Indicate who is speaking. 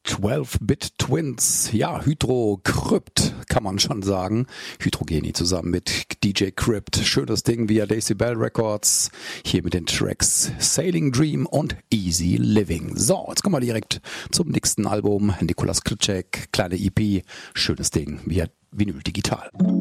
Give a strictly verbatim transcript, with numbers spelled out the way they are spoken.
Speaker 1: zwölf-Bit Twins, ja, Hydro Crypt kann man schon sagen. Hydrogeni zusammen mit D J Crypt. Schönes Ding via Decibel Records. Hier mit den Tracks Sailing Dream und Easy Living. So, jetzt kommen wir direkt zum nächsten Album. Nikolas Klitschek, kleine E P. Schönes Ding via Vinyl Digital.